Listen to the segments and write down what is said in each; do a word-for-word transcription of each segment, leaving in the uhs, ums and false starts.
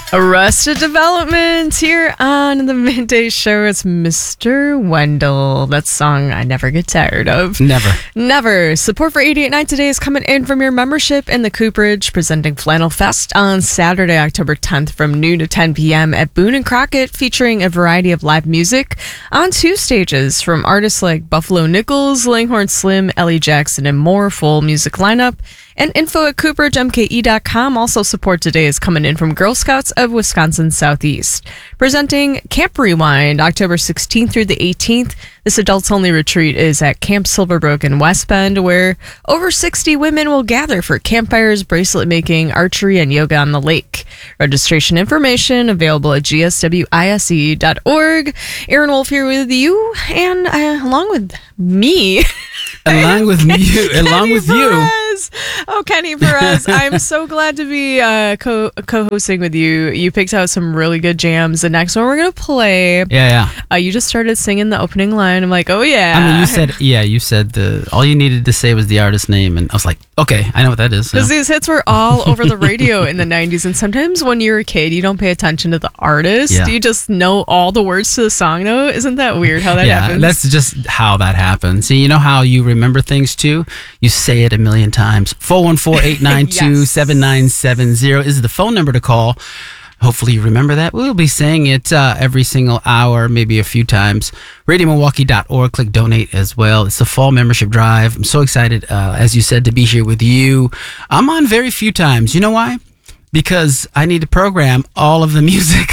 Arrested Development here on the Midday Show. It's Mister Wendell. That song I never get tired of. Never. Never. Support for eighty-eight point nine today is coming in from your membership in the Cooperage, presenting Flannel Fest on Saturday, October tenth from noon to ten p.m. at Boone and Crockett, featuring a variety of live music on two stages from artists like Buffalo Nichols, Langhorne Slim, Ellie Jackson, and more. Full music lineup. And info at cooperage m k e dot com. Also, support today is coming in from Girl Scouts of Wisconsin Southeast. Presenting Camp Rewind, October sixteenth through the eighteenth. This adults-only retreat is at Camp Silverbrook in West Bend, where over sixty women will gather for campfires, bracelet making, archery, and yoga on the lake. Registration information available at g s w i s e dot org. Aaron Wolf here with you, and uh, along with me... Along with you, along with you. Oh, Kenny Perez, I'm so glad to be uh, co- co-hosting with you. You picked out some really good jams. The next one we're going to play. Yeah, yeah. Uh, you just started singing the opening line. I'm like, oh, yeah. I mean, you said, yeah, you said the, all you needed to say was the artist name. And I was like, okay, I know what that is. Because so. these hits were all over the radio in the nineties. And sometimes when you're a kid, you don't pay attention to the artist. Yeah. You just know all the words to the song, though. Isn't that weird how that yeah, happens? That's just how that happens. See, you know how you remember things too? You say it a million times. four one four, eight nine two, seven nine seven zero is the phone number to call. Hopefully you remember that. We'll be saying it uh, every single hour, maybe a few times. radio milwaukee dot org. Click donate as well. It's the fall membership drive. I'm so excited, uh, as you said, to be here with you. I'm on very few times. You know why? Because I need to program all of the music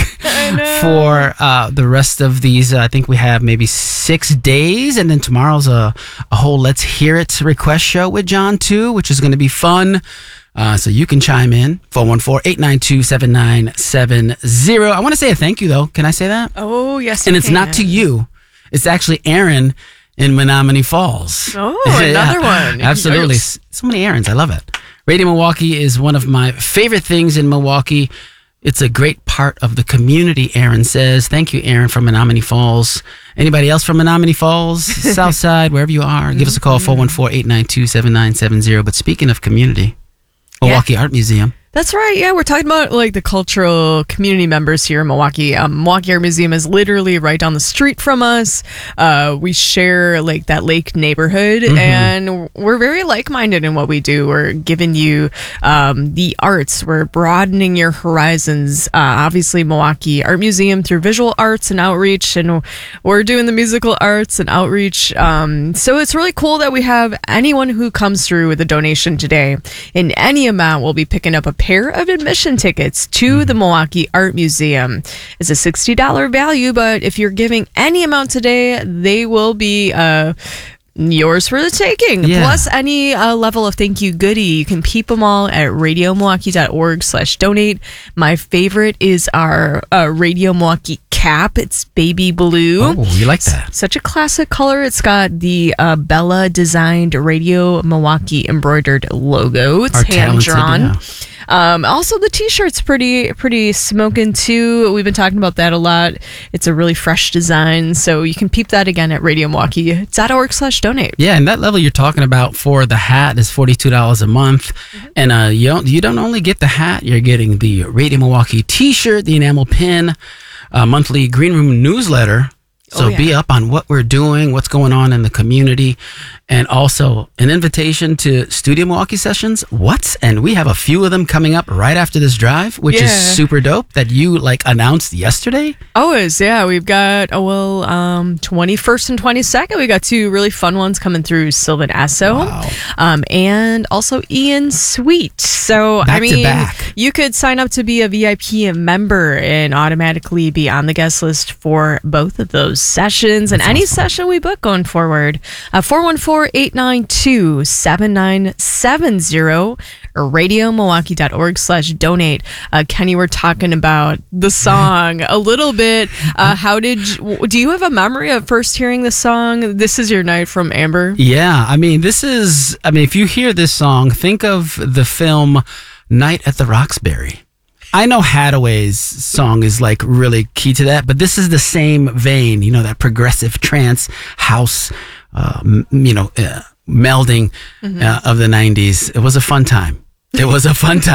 for uh, the rest of these. Uh, I think we have maybe six days, and then tomorrow's a, a whole Let's Hear It request show with John, too, which is going to be fun. Uh, so you can chime in, four one four, eight nine two, seven nine seven zero. I want to say a thank you, though. Can I say that? Oh, yes, And you it's can. not to you. It's actually Aaron in Menominee Falls. Oh, another yeah, one. Absolutely. Yes. So many Aarons. I love it. Radio Milwaukee is one of my favorite things in Milwaukee. It's a great part of the community, Aaron says. Thank you, Aaron, from Menominee Falls. Anybody else from Menominee Falls, Southside, wherever you are, give us a call, four one four, eight nine two, seven nine seven zero. But speaking of community, Milwaukee yeah. Art Museum. That's right. Yeah, we're talking about like the cultural community members here in Milwaukee. Um, Milwaukee Art Museum is literally right down the street from us. Uh, we share like that lake neighborhood, mm-hmm. and we're very like-minded in what we do. We're giving you um, the arts. We're broadening your horizons. Uh, obviously, Milwaukee Art Museum through visual arts and outreach, and we're doing the musical arts and outreach. Um, so it's really cool that we have anyone who comes through with a donation today in any amount. We'll be picking up a pair of admission tickets to the Milwaukee Art Museum. It's a sixty dollars value, but if you're giving any amount today, they will be uh, yours for the taking. Yeah. Plus any uh, level of thank you goodie. You can peep them all at radio milwaukee dot org slash donate. My favorite is our uh, Radio Milwaukee cap. It's baby blue. Oh, you like that? S- such a classic color. It's got the uh, Bella designed Radio Milwaukee embroidered logo. It's hand drawn. Yeah. Um, also, the t-shirt's pretty pretty smoking too. We've been talking about that a lot. It's a really fresh design, so you can peep that again at radio milwaukee dot org slash donate. Yeah, and that level you're talking about for the hat is forty-two dollars a month. Mm-hmm. And uh, you don't you don't only get the hat, you're getting the Radio Milwaukee t-shirt, the enamel pin, uh, monthly Green Room newsletter. So oh, yeah. be up on what we're doing, what's going on in the community, and also an invitation to Studio Milwaukee sessions. What? And we have a few of them coming up right after this drive, which yeah. is super dope that you like announced yesterday. Always, yeah. We've got, oh, well, um, twenty-first and twenty-second. We got two really fun ones coming through Sylvan Esso wow. um, and also Ian Sweet. So, back I mean, to back. You could sign up to be a V I P member and automatically be on the guest list for both of those sessions and That's any awesome. Session we book going forward. Uh, four one four, eight nine two, seven nine seven zero or radio milwaukee dot org slash donate. Uh, Kenny, we're talking about the song a little bit. Uh, how did you, do you have a memory of first hearing the song This Is Your Night from Amber? Yeah, I mean, this is, I mean, if you hear this song, think of the film Night at the Roxbury. I know Hathaway's song is like really key to that, but this is the same vein, you know, that progressive trance house, uh, m- you know, uh, melding mm-hmm. uh, of the nineties. It was a fun time. It was a fun time.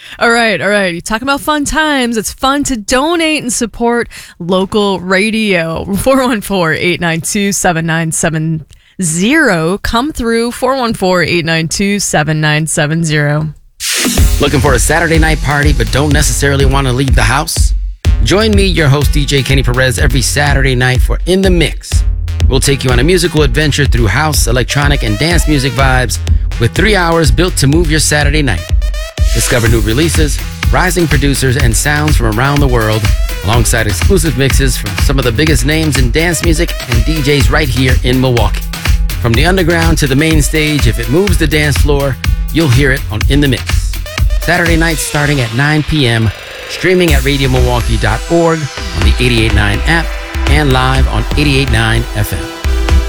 All right, all right. You're talking about fun times. It's fun to donate and support local radio. four one four, eight nine two, seven nine seven zero. Come through four one four, eight nine two, seven nine seven zero. Looking for a Saturday night party but don't necessarily want to leave the house? Join me, your host D J Kenny Perez, every Saturday night for In the Mix. We'll take you on a musical adventure through house, electronic, and dance music vibes with three hours built to move your Saturday night. Discover new releases, rising producers, and sounds from around the world, alongside exclusive mixes from some of the biggest names in dance music and D Js right here in Milwaukee. From the underground to the main stage, if it moves the dance floor, you'll hear it on In the Mix. Saturday nights starting at nine p.m., streaming at radio milwaukee dot org, on the eighty-eight point nine app, and live on eighty-eight point nine F M.